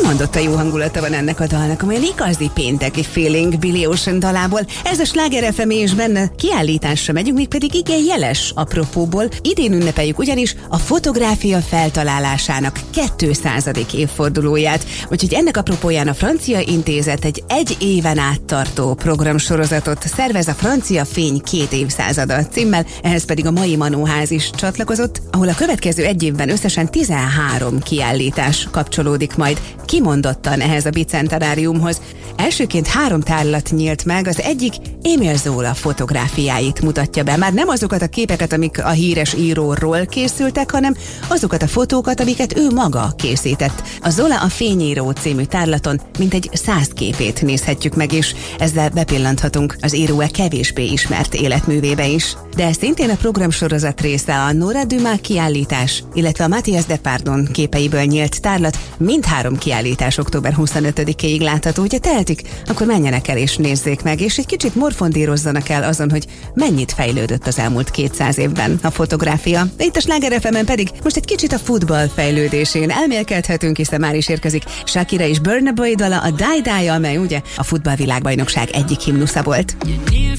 Kimondottan jó hangulata van ennek a dalnak, amely igazi pénteki feeling Billy Ocean dalából. Ez a Sláger FM, és benne kiállításra megyünk, mégpedig igen jeles apropóból. Idén ünnepeljük ugyanis a fotográfia feltalálásának 200. évfordulóját. Úgyhogy ennek apropóján a Francia Intézet egy éven át tartó programsorozatot szervez, a Francia Fény 2 évszázada címmel, ehhez pedig a mai Manóház is csatlakozott, ahol a következő egy évben összesen 13 kiállítás kapcsolódik majd kimondottan ehhez a bicentenáriumhoz. Elsőként 3 tárlat nyílt meg, az egyik Émile Zola fotográfiáit mutatja be. Már nem azokat a képeket, amik a híres íróról készültek, hanem azokat a fotókat, amiket ő maga készített. A Zola a Fényíró című tárlaton mintegy 100 képét nézhetjük meg, és ezzel bepillanthatunk az író kevésbé ismert életművébe is. De szintén a programsorozat része a Nora Dumas kiállítás, illetve a Mathias Depardon képeiből nyílt tárlat. Mindhárom kiállítás október 25-ig látható. Hogyha tehetik, akkor menjenek el és nézzék meg, és egy kicsit morfondírozzanak el azon, hogy mennyit fejlődött az elmúlt 200 évben a fotográfia. De itt a Sláger FM-en pedig most egy kicsit a futball fejlődésén elmélkedhetünk, hiszen már is érkezik Shakira és Burna Boy dala, a Die Die, amely ugye a futballvilágbajnokság egyik himnusza volt.